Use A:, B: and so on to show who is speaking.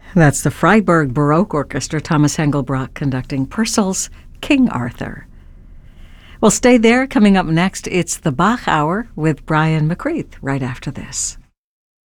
A: That's the Freiburg Baroque Orchestra, Thomas Engelbrecht conducting Purcell's King Arthur. Well, stay there. Coming up next, it's the Bach Hour with Brian McCreath right after this.